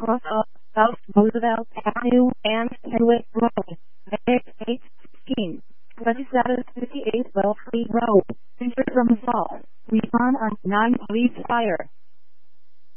cross South Roosevelt Avenue and Hedwick Road. 816. 2758 Wellesley Road. Enter from Falls. Respond on 9 police fire.